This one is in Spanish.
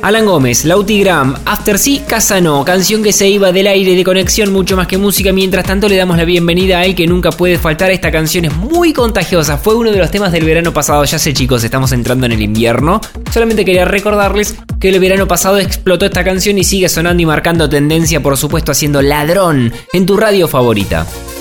Alan Gómez, Lauti Gram, After Sí, Casa No, canción que se iba del aire de Conexión mucho más que música. Mientras tanto le damos la bienvenida a él que nunca puede faltar. Esta canción es muy contagiosa, fue uno de los temas del verano pasado. Ya sé, chicos, estamos entrando en el invierno. Solamente quería recordarles que el verano pasado explotó esta canción y sigue sonando y marcando tendencia, por supuesto, haciendo Ladrón en tu radio favorita.